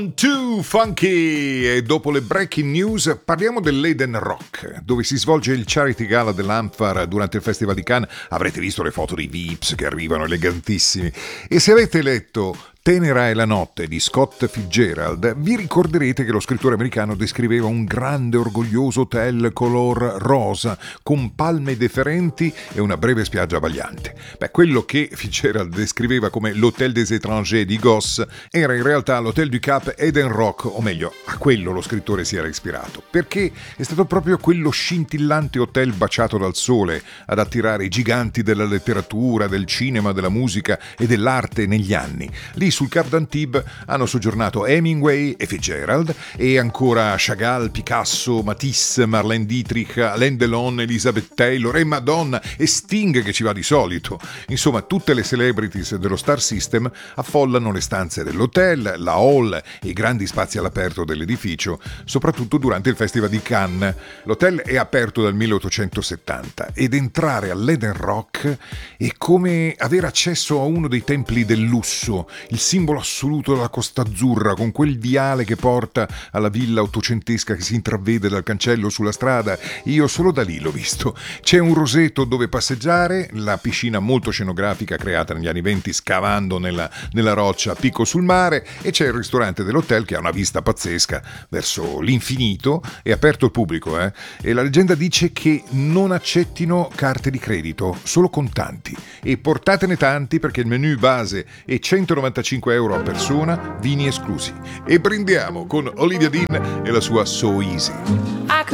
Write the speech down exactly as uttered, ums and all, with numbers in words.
Too Funky, e dopo le breaking news parliamo dell'Eden Rock, dove si svolge il Charity Gala dell'Amphar durante il Festival di Cannes. Avrete visto le foto dei V I Ps che arrivano elegantissimi, e se avete letto Tenera è la notte di Scott Fitzgerald, vi ricorderete che lo scrittore americano descriveva un grande orgoglioso hotel color rosa con palme deferenti e una breve spiaggia abbagliante. Beh, quello che Fitzgerald descriveva come l'Hôtel des Étrangers di Goss era in realtà l'Hotel du Cap Eden Rock, o meglio, a quello lo scrittore si era ispirato, perché è stato proprio quello scintillante hotel baciato dal sole ad attirare i giganti della letteratura, del cinema, della musica e dell'arte negli anni. Lì sul Cap d'Antibes hanno soggiornato Hemingway e Fitzgerald, e ancora Chagall, Picasso, Matisse, Marlène Dietrich, Alain Delon, Elizabeth Taylor e Madonna, e Sting che ci va di solito. Insomma, tutte le celebrities dello Star System affollano le stanze dell'hotel, la hall e i grandi spazi all'aperto dell'edificio, soprattutto durante il Festival di Cannes. L'hotel è aperto dal milleottocentosettanta ed entrare all'Eden Rock è come avere accesso a uno dei templi del lusso, il simbolo assoluto della Costa Azzurra, con quel viale che porta alla villa ottocentesca che si intravede dal cancello sulla strada. Io solo da lì l'ho visto. C'è un roseto dove passeggiare, la piscina molto scenografica creata negli anni venti scavando nella, nella roccia a picco sul mare, e c'è il ristorante dell'hotel che ha una vista pazzesca verso l'infinito, è aperto al pubblico, eh? E la leggenda dice che non accettino carte di credito, solo contanti, e portatene tanti perché il menù base è centonovantacinque euro a persona, vini esclusi. E brindiamo con Olivia Dean e la sua So Easy.